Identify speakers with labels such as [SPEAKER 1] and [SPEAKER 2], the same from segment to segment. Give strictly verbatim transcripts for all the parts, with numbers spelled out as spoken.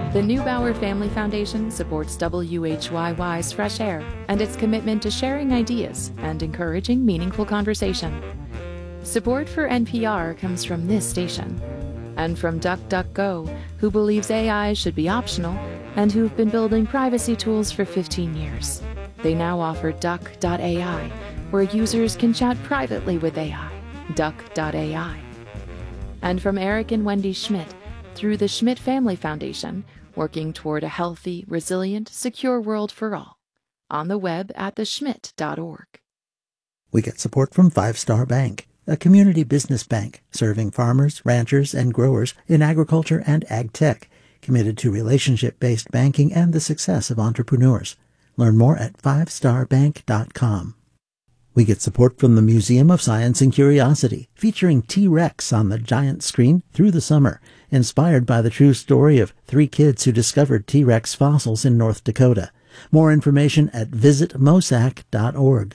[SPEAKER 1] The Neubauer Family Foundation supports W H Y Y's Fresh Air and its commitment to sharing ideas and encouraging meaningful conversation. Support for N P R comes from this station and from DuckDuckGo, who believes A I should be optional and who've been building privacy tools for fifteen years. They now offer duck dot A I, where users can chat privately with A I, duck dot A I. And from Eric and Wendy Schmidt, through the Schmidt Family Foundation, working toward a healthy, resilient, secure world for all. On the web at the schmidt dot org.
[SPEAKER 2] We get support from Five Star Bank, a community business bank serving farmers, ranchers, and growers in agriculture and ag tech, committed to relationship-based banking and the success of entrepreneurs. Learn more at five star bank dot com. We get support from the Museum of Science and Curiosity, featuring T-Rex on the giant screen through the summer, inspired by the true story of three kids who discovered T-Rex fossils in North Dakota. More information at visit mosac dot org.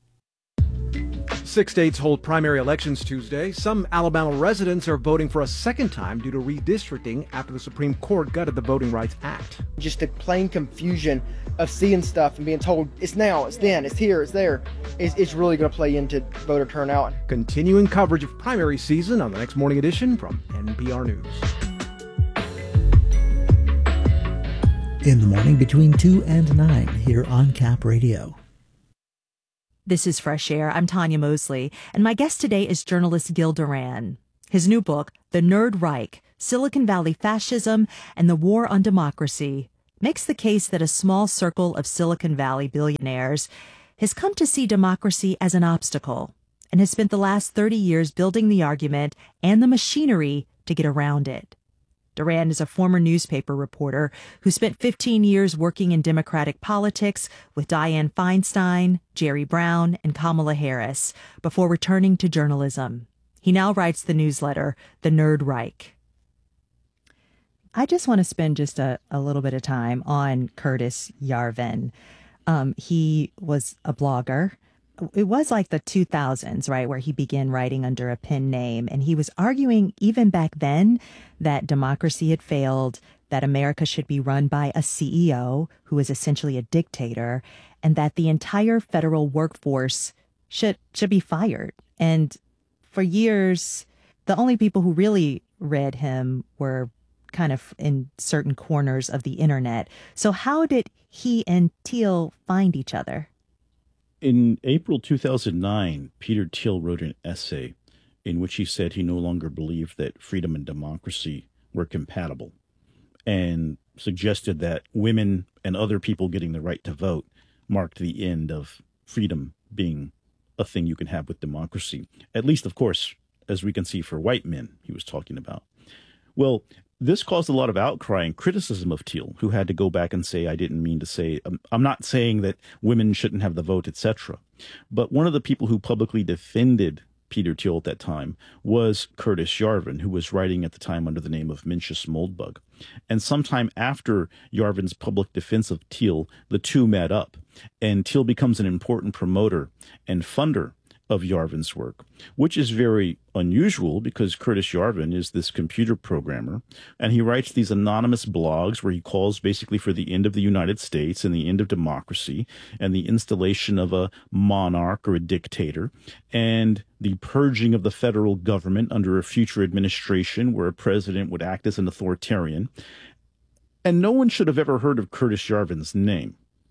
[SPEAKER 3] Six states hold primary elections Tuesday. Some Alabama residents are voting for a second time due to redistricting after the Supreme Court gutted the Voting Rights Act.
[SPEAKER 4] Just the plain confusion of seeing stuff and being told it's now, it's then, it's here, it's there, is it's really going to play into voter turnout.
[SPEAKER 3] Continuing coverage of primary season on the next morning edition from N P R News.
[SPEAKER 2] In the morning between two and nine here on Cap Radio.
[SPEAKER 5] This is Fresh Air. I'm Tanya Mosley, and my guest today is journalist Gil Duran. His new book, The Nerd Reich, Silicon Valley Fascism and the War on Democracy, makes the case that a small circle of Silicon Valley billionaires has come to see democracy as an obstacle and has spent the last thirty years building the argument and the machinery to get around it. Duran is a former newspaper reporter who spent fifteen years working in Democratic politics with Dianne Feinstein, Jerry Brown, and Kamala Harris before returning to journalism. He now writes the newsletter, The Nerd Reich. I just want to spend just a, a little bit of time on Curtis Yarvin. Um, he was a blogger. It was like the two thousands, right, where he began writing under a pen name. And he was arguing even back then that democracy had failed, that America should be run by a C E O who is essentially a dictator, and that the entire federal workforce should should be fired. And for years, the only people who really read him were kind of in certain corners of the internet. So how did he and Thiel find each other?
[SPEAKER 6] In April two thousand nine, Peter Thiel wrote an essay in which he said he no longer believed that freedom and democracy were compatible, and suggested that women and other people getting the right to vote marked the end of freedom being a thing you can have with democracy. At least, of course, as we can see for white men, he was talking about. Well, this caused a lot of outcry and criticism of Thiel, who had to go back and say, I didn't mean to say, um, I'm not saying that women shouldn't have the vote, et cetera. But one of the people who publicly defended Peter Thiel at that time was Curtis Yarvin, who was writing at the time under the name of Mencius Moldbug. And sometime after Yarvin's public defense of Thiel, the two met up, and Thiel becomes an important promoter and funder of Yarvin's work, which is very unusual because Curtis Yarvin is this computer programmer, and he writes these anonymous blogs where he calls basically for the end of the United States and the end of democracy and the installation of a monarch or a dictator and the purging of the federal government under a future administration where a president would act as an authoritarian. And no one should have ever heard of Curtis Yarvin's name.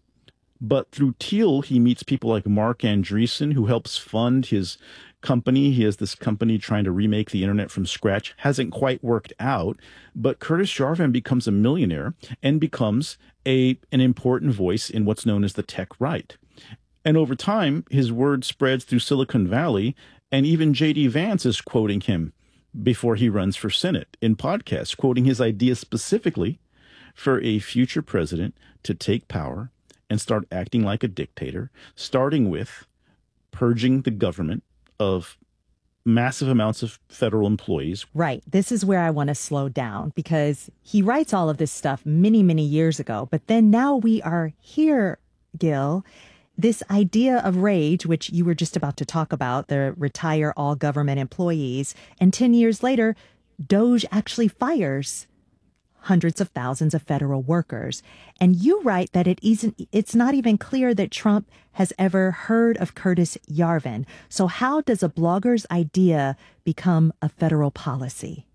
[SPEAKER 6] But through Thiel, he meets people like Mark Andreessen, who helps fund his company. He has this company trying to remake the internet from scratch. Hasn't quite worked out, but Curtis Yarvin becomes a millionaire and becomes a an important voice in what's known as the tech right. And over time, his word spreads through Silicon Valley, and even J D Vance is quoting him before he runs for Senate in podcasts, quoting his idea specifically for a future president to take power and start acting like a dictator, starting with purging the government of massive amounts of federal employees.
[SPEAKER 5] Right. This is where I want to slow down because he writes all of this stuff many, many years ago. But then now we are here, Gil, this idea of rage, which you were just about to talk about, the retire all government employees. And ten years later, Doge actually fires hundreds of thousands of federal workers. And you write that it isn't, it's not even clear that Trump has ever heard of Curtis Yarvin. So how does a blogger's idea become a federal policy?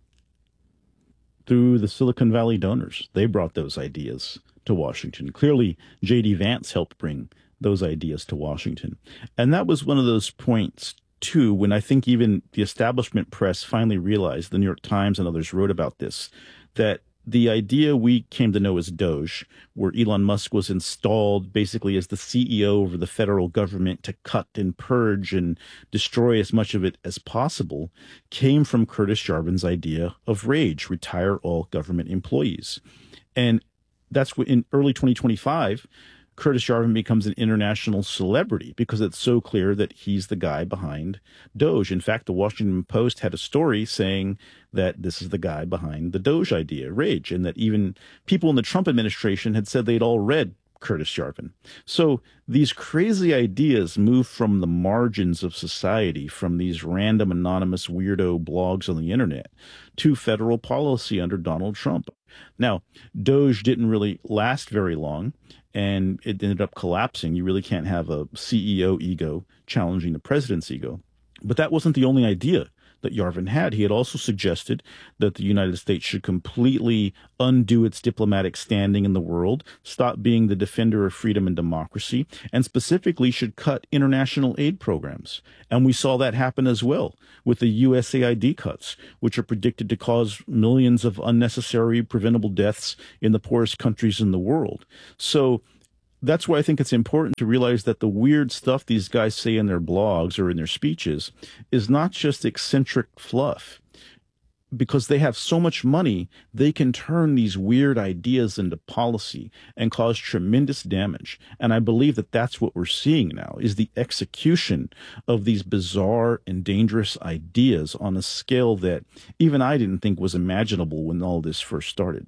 [SPEAKER 6] Through the Silicon Valley donors. They brought those ideas to Washington. Clearly, J D Vance helped bring those ideas to Washington. And that was one of those points, too, when I think even the establishment press finally realized, the New York Times and others wrote about this, that the idea we came to know as Doge, where Elon Musk was installed basically as the C E O over the federal government to cut and purge and destroy as much of it as possible, came from Curtis Yarvin's idea of RAGE, retire all government employees. And that's what in early twenty twenty-five, Curtis Yarvin becomes an international celebrity because it's so clear that he's the guy behind Doge. In fact, the Washington Post had a story saying that this is the guy behind the Doge idea, RAGE, and that even people in the Trump administration had said they'd all read Curtis Yarvin. So these crazy ideas move from the margins of society, from these random anonymous weirdo blogs on the internet, to federal policy under Donald Trump. Now, Doge didn't really last very long, and it ended up collapsing. You really can't have a C E O ego challenging the president's ego. But that wasn't the only idea that Yarvin had. He had also suggested that the United States should completely undo its diplomatic standing in the world, stop being the defender of freedom and democracy, and specifically should cut international aid programs. And we saw that happen as well with the U S A I D cuts, which are predicted to cause millions of unnecessary preventable deaths in the poorest countries in the world. So that's why I think it's important to realize that the weird stuff these guys say in their blogs or in their speeches is not just eccentric fluff. Because they have so much money, they can turn these weird ideas into policy and cause tremendous damage. And I believe that that's what we're seeing now, is the execution of these bizarre and dangerous ideas on a scale that even I didn't think was imaginable when all this first started.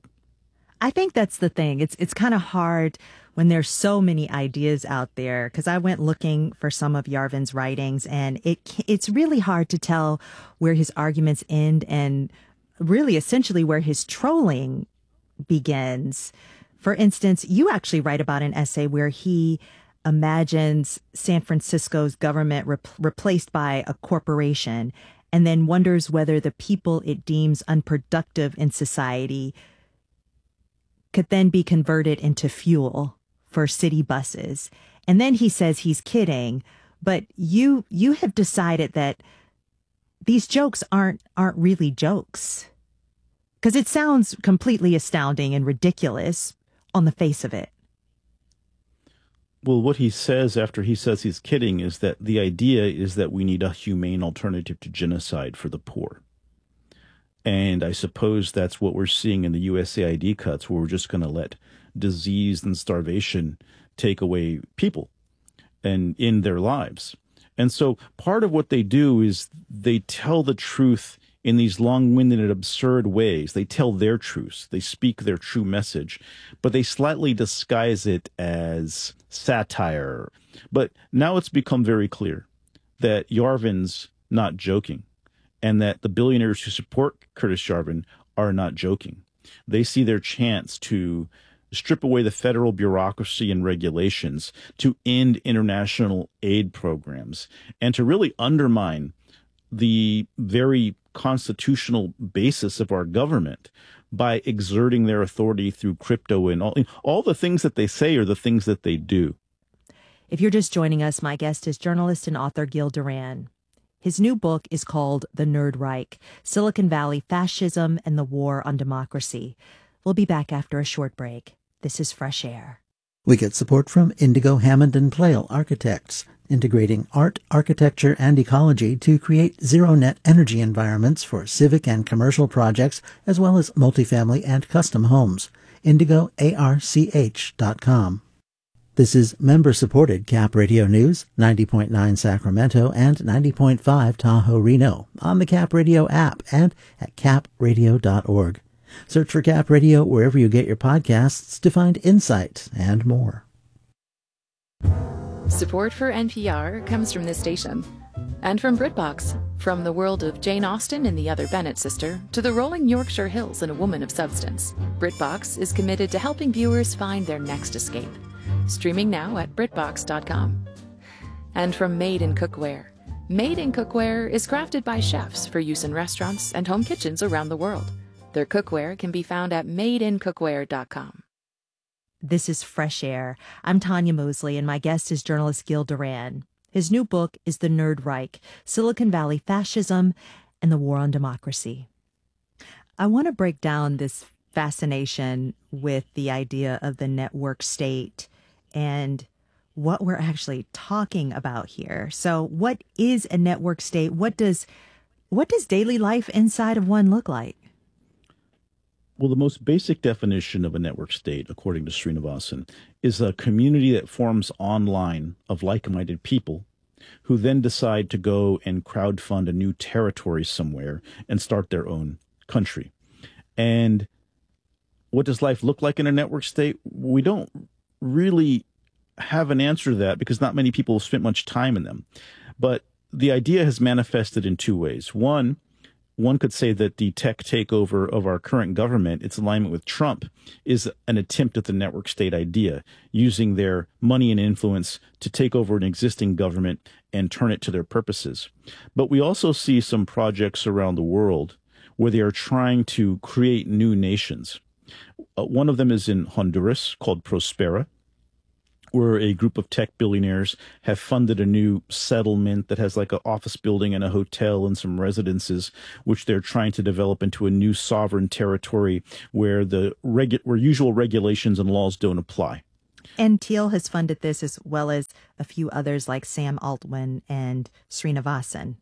[SPEAKER 5] I think that's the thing. It's it's kind of hard when there's so many ideas out there, because I went looking for some of Yarvin's writings, and it it's really hard to tell where his arguments end and really essentially where his trolling begins. For instance, you actually write about an essay where he imagines San Francisco's government rep- replaced by a corporation and then wonders whether the people it deems unproductive in society could then be converted into fuel for city buses. And then he says he's kidding, but you you have decided that these jokes aren't aren't really jokes. Because it sounds completely astounding and ridiculous on the face of it.
[SPEAKER 6] Well, what he says after he says he's kidding is that the idea is that we need a humane alternative to genocide for the poor. And I suppose that's what we're seeing in the U S A I D cuts, where we're just going to let disease and starvation take away people and in their lives. And so part of what they do is they tell the truth in these long-winded and absurd ways. They tell their truths. They speak their true message, but they slightly disguise it as satire. But now it's become very clear that Yarvin's not joking, and that the billionaires who support Curtis Yarvin are not joking. They see their chance to strip away the federal bureaucracy and regulations, to end international aid programs, and to really undermine the very constitutional basis of our government by exerting their authority through crypto and all, all the things that they say are the things that they do.
[SPEAKER 5] If you're just joining us, my guest is journalist and author Gil Duran. His new book is called The Nerd Reich, Silicon Valley Fascism and the War on Democracy. We'll be back after a short break. This is Fresh Air.
[SPEAKER 2] We get support from Indigo Hammond and Plale Architects, integrating art, architecture, and ecology to create zero-net energy environments for civic and commercial projects, as well as multifamily and custom homes. indigo arch dot com. This is member-supported Cap Radio News, ninety point nine Sacramento and ninety point five Tahoe Reno, on the Cap Radio app and at cap radio dot org. Search for Cap Radio wherever you get your podcasts to find insight and more.
[SPEAKER 1] Support for N P R comes from this station And from BritBox, from the world of Jane Austen and the Other Bennet Sister to the rolling Yorkshire Hills and A Woman of Substance, BritBox is committed to helping viewers find their next escape. Streaming now at Britbox dot com. And from Made in Cookware. Made in Cookware is crafted by chefs for use in restaurants and home kitchens around the world. Their cookware can be found at made in cookware dot com.
[SPEAKER 5] This is Fresh Air. I'm Tanya Mosley, and my guest is journalist Gil Duran. His new book is The Nerd Reich, Silicon Valley Fascism and the War on Democracy. I want to break down this fascination with the idea of the network state and what we're actually talking about here. So what is a network state? What does what does daily life inside of one look like?
[SPEAKER 6] Well, the most basic definition of a network state, according to Srinivasan, is a community that forms online of like-minded people who then decide to go and crowdfund a new territory somewhere and start their own country. And what does life look like in a network state? We don't really have an answer to that because not many people have spent much time in them. But the idea has manifested in two ways. One, One could say that the tech takeover of our current government, its alignment with Trump, is an attempt at the network state idea, using their money and influence to take over an existing government and turn it to their purposes. But we also see some projects around the world where they are trying to create new nations. Uh, one of them is in Honduras called Prospera, where a group of tech billionaires have funded a new settlement that has like an office building and a hotel and some residences, which they're trying to develop into a new sovereign territory where the regu- where usual regulations and laws don't apply.
[SPEAKER 5] And Thiel has funded this as well as a few others like Sam Altman and Srinivasan.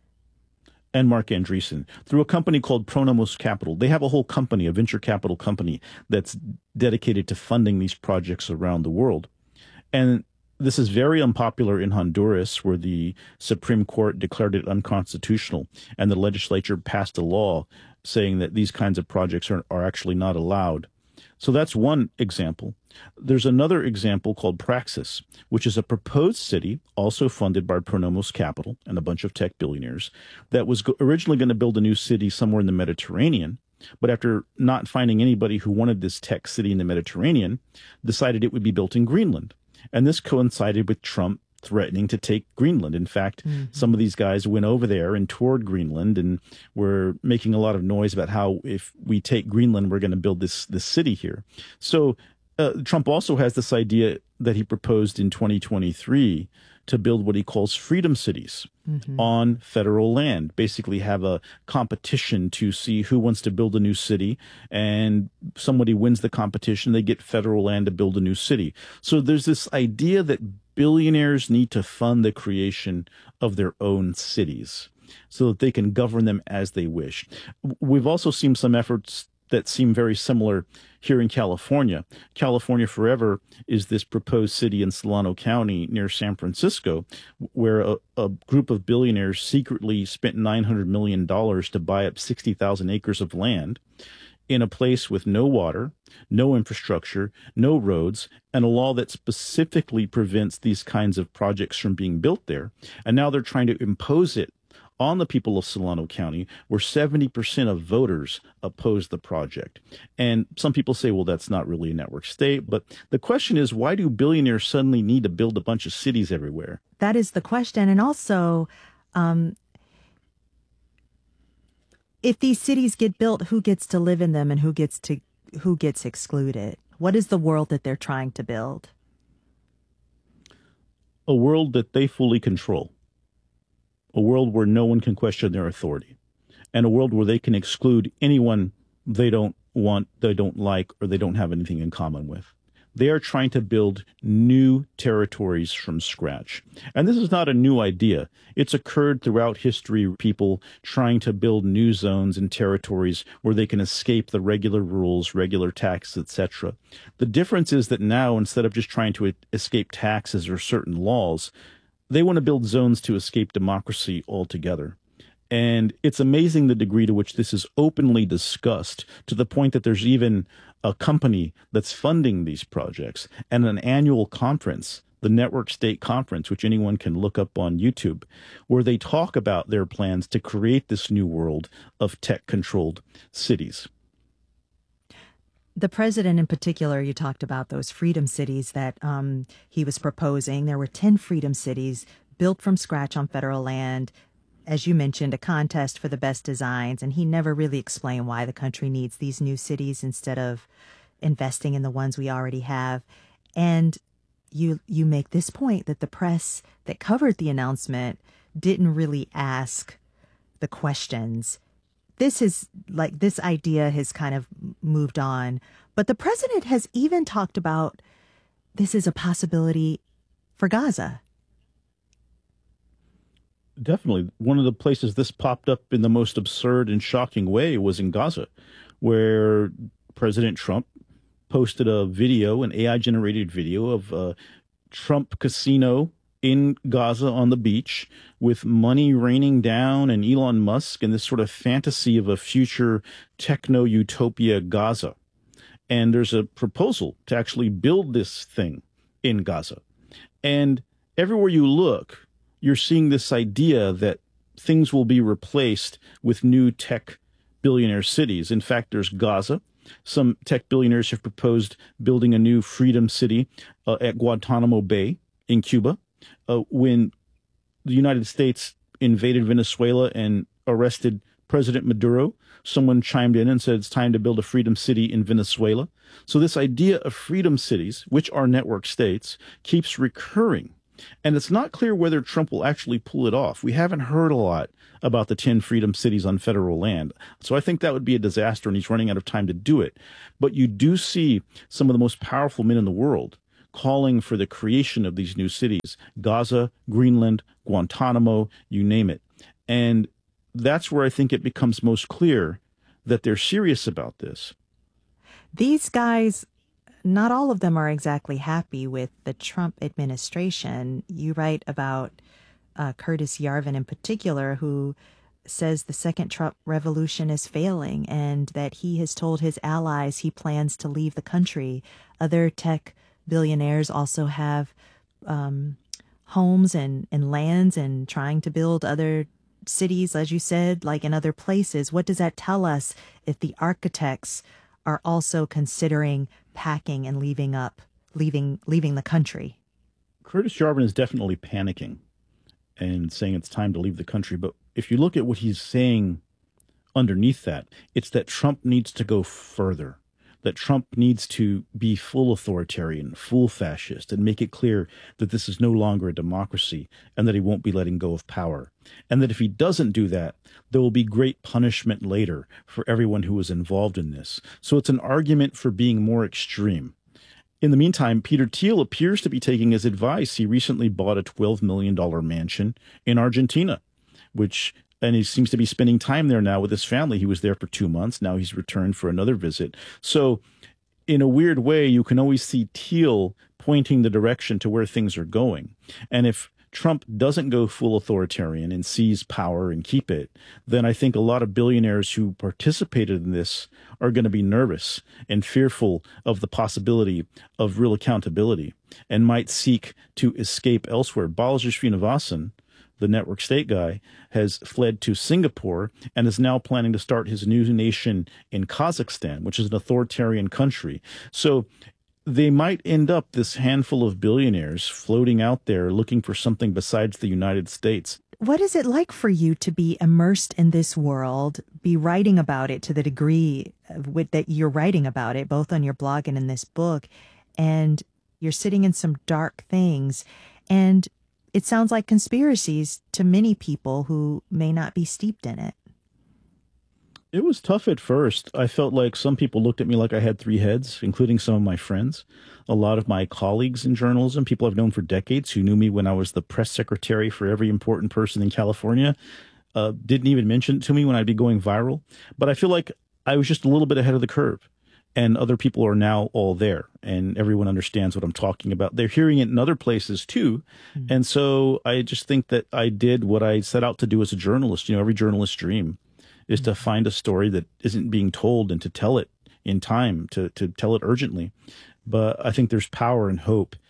[SPEAKER 6] And Mark Andreessen, through a company called Pronomos Capital. They have a whole company, a venture capital company, that's dedicated to funding these projects around the world. And this is very unpopular in Honduras, where the Supreme Court declared it unconstitutional, and the legislature passed a law saying that these kinds of projects are, are actually not allowed. So that's one example. There's another example called Praxis, which is a proposed city, also funded by Pronomos Capital and a bunch of tech billionaires, that was go- originally going to build a new city somewhere in the Mediterranean, but after not finding anybody who wanted this tech city in the Mediterranean, decided it would be built in Greenland. And this coincided with Trump threatening to take Greenland. In fact, mm-hmm. some of these guys went over there and toured Greenland and were making a lot of noise about how if we take Greenland, we're going to build this, this city here. So uh, Trump also has this idea that he proposed in twenty twenty-three to build what he calls freedom cities mm-hmm. on federal land, basically have a competition to see who wants to build a new city, and somebody wins the competition, they get federal land to build a new city. So there's this idea that billionaires need to fund the creation of their own cities so that they can govern them as they wish. We've also seen some efforts that seem very similar here in California. California Forever is this proposed city in Solano County near San Francisco, where a, a group of billionaires secretly spent nine hundred million dollars to buy up sixty thousand acres of land in a place with no water, no infrastructure, no roads, and a law that specifically prevents these kinds of projects from being built there. And now they're trying to impose it on the people of Solano County, where seventy percent of voters oppose the project. And some people say, well, that's not really a network state. But the question is, why do billionaires suddenly need to build a bunch of cities everywhere?
[SPEAKER 5] That is the question. And also, um, if these cities get built, who gets to live in them and who gets to who gets excluded? What is the world that they're trying to build?
[SPEAKER 6] A world that they fully control. A world where no one can question their authority, and a world where they can exclude anyone they don't want, they don't like, or they don't have anything in common with. They are trying to build new territories from scratch. And this is not a new idea. It's occurred throughout history, people trying to build new zones and territories where they can escape the regular rules, regular taxes, et cetera. The difference is that now, instead of just trying to escape taxes or certain laws, they want to build zones to escape democracy altogether. And it's amazing the degree to which this is openly discussed, to the point that there's even a company that's funding these projects and an annual conference the Network State Conference, which anyone can look up on YouTube, where they talk about their plans to create this new world of tech-controlled cities.
[SPEAKER 5] The president in particular, you talked about those freedom cities that um, he was proposing. There were ten freedom cities built from scratch on federal land. As you mentioned, a contest for the best designs. And he never really explained why the country needs these new cities instead of investing in the ones we already have. And you you make this point that the press that covered the announcement didn't really ask the questions. This is like this idea has kind of moved on. But the president has even talked about this is a possibility for Gaza.
[SPEAKER 6] Definitely. One of the places this popped up in the most absurd and shocking way was in Gaza, where President Trump posted a video, an A I-generated video of a Trump casino in Gaza on the beach with money raining down and Elon Musk and this sort of fantasy of a future techno-utopia Gaza. And there's a proposal to actually build this thing in Gaza. And everywhere you look, you're seeing this idea that things will be replaced with new tech billionaire cities. In fact, there's Gaza. Some tech billionaires have proposed building a new freedom city uh, at Guantanamo Bay in Cuba. Uh, when the United States invaded Venezuela and arrested President Maduro, someone chimed in and said it's time to build a freedom city in Venezuela. So this idea of freedom cities, which are network states, keeps recurring. And it's not clear whether Trump will actually pull it off. We haven't heard a lot about the ten freedom cities on federal land. So I think that would be a disaster, and he's running out of time to do it. But you do see some of the most powerful men in the world calling for the creation of these new cities: Gaza, Greenland, Guantanamo, you name it. And that's where I think it becomes most clear that they're serious about this.
[SPEAKER 5] These guys, not all of them are exactly happy with the Trump administration. You write about uh, Curtis Yarvin in particular, who says the second Trump revolution is failing and that he has told his allies he plans to leave the country. Other tech billionaires also have um, homes and, and lands and trying to build other cities, as you said, like in other places. What does that tell us if the architects are also considering packing and leaving up, leaving, leaving the country?
[SPEAKER 6] Curtis Yarvin is definitely panicking and saying it's time to leave the country. But if you look at what he's saying underneath that, it's that Trump needs to go further, that Trump needs to be full authoritarian, full fascist, and make it clear that this is no longer a democracy and that he won't be letting go of power. And that if he doesn't do that, there will be great punishment later for everyone who was involved in this. So it's an argument for being more extreme. In the meantime, Peter Thiel appears to be taking his advice. He recently bought a twelve million dollars mansion in Argentina, which and he seems to be spending time there now with his family. He was there for two months. Now he's returned for another visit. So in a weird way, you can always see Thiel pointing the direction to where things are going. And if Trump doesn't go full authoritarian and seize power and keep it, then I think a lot of billionaires who participated in this are going to be nervous and fearful of the possibility of real accountability and might seek to escape elsewhere. Balaji Srinivasan, the network state guy, has fled to Singapore and is now planning to start his new nation in Kazakhstan, which is an authoritarian country. So they might end up, this handful of billionaires, floating out there looking for something besides the United States.
[SPEAKER 5] What is it like for you to be immersed in this world, be writing about it to the degree with, that you're writing about it, both on your blog and in this book, and you're sitting in some dark things, and it sounds like conspiracies to many people who may not be steeped in it?
[SPEAKER 6] It was tough at first. I felt like some people looked at me like I had three heads, including some of my friends. A lot of my colleagues in journalism, people I've known for decades who knew me when I was the press secretary for every important person in California, uh, didn't even mention it to me when I'd be going viral. But I feel like I was just a little bit ahead of the curve. And other people are now all there, and everyone understands what I'm talking about. They're hearing it in other places, too. Mm-hmm. And so I just think that I did what I set out to do as a journalist. You know, every journalist's dream is to find a story that isn't being told and to tell it in time, to, to tell it urgently. But I think there's power and hope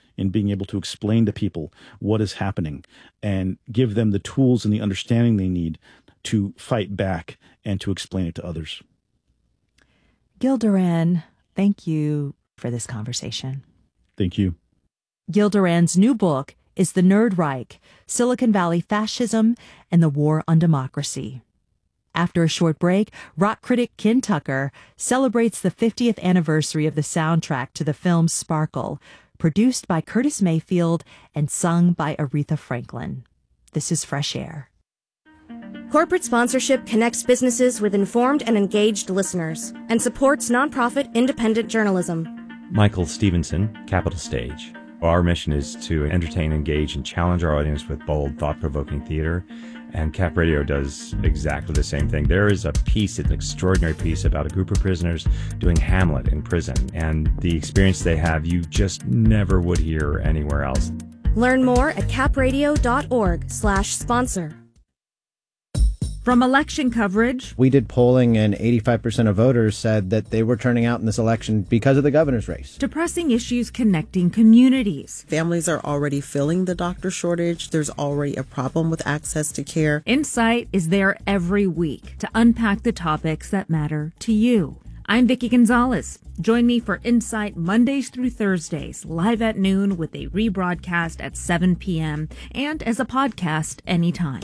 [SPEAKER 6] in being able to explain to people what is happening and give them the tools and the understanding they need to fight back and to explain it to others.
[SPEAKER 5] Gil Duran, thank you for this conversation.
[SPEAKER 6] Thank you.
[SPEAKER 5] Gil Duran's new book is The Nerd Reich, Silicon Valley Fascism and the War on Democracy. After a short break, rock critic Ken Tucker celebrates the fiftieth anniversary of the soundtrack to the film Sparkle, produced by Curtis Mayfield and sung by Aretha Franklin. This is Fresh Air.
[SPEAKER 7] Corporate sponsorship connects businesses with informed and engaged listeners and supports nonprofit independent journalism.
[SPEAKER 8] Michael Stevenson, Capital Stage. Our mission is to entertain, engage, and challenge our audience with bold, thought-provoking theater, and Cap Radio does exactly the same thing. There is a piece, an extraordinary piece, about a group of prisoners doing Hamlet in prison, and the experience they have you just never would hear anywhere else.
[SPEAKER 7] Learn more at capradio.org slash sponsor.
[SPEAKER 9] From election coverage,
[SPEAKER 10] we did polling and eighty-five percent of voters said that they were turning out in this election because of the governor's race.
[SPEAKER 9] to pressing issues connecting communities.
[SPEAKER 11] Families are already feeling the doctor shortage. There's already a problem with access to care.
[SPEAKER 9] Insight is there every week to unpack the topics that matter to you. I'm Vicki Gonzalez. Join me for Insight Mondays through Thursdays, live at noon with a rebroadcast at seven p.m. and as a podcast anytime.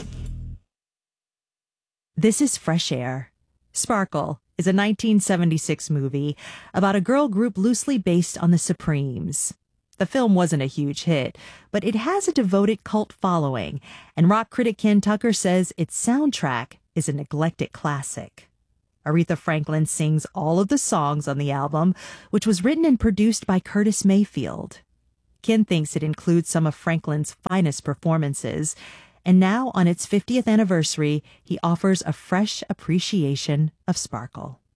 [SPEAKER 5] This is Fresh Air. Sparkle is a nineteen seventy-six movie about a girl group loosely based on the Supremes. The film wasn't a huge hit, but it has a devoted cult following, and rock critic Ken Tucker says its soundtrack is an eclectic classic. Aretha Franklin sings all of the songs on the album, which was written and produced by Curtis Mayfield. Ken thinks it includes some of Franklin's finest performances, and now, on its fiftieth anniversary, he offers a fresh appreciation of Sparkle.